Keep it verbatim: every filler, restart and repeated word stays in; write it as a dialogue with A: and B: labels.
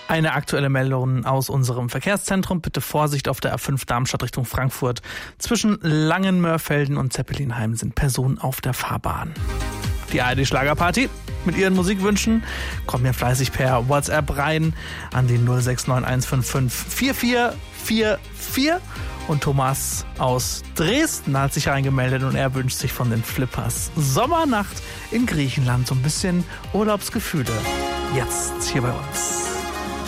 A: Eine aktuelle Meldung aus unserem Verkehrszentrum. Bitte Vorsicht auf der A fünf Darmstadt Richtung Frankfurt. Zwischen Langenmörfelden und Zeppelinheim sind Personen auf der Fahrbahn. Die A R D-Schlagerparty mit ihren Musikwünschen kommen mir fleißig per WhatsApp rein an die null sechs neun eins fünf fünf vier vier vier vier. Und Thomas aus Dresden hat sich reingemeldet und er wünscht sich von den Flippers Sommernacht in Griechenland. So ein bisschen Urlaubsgefühle. Jetzt hier bei uns.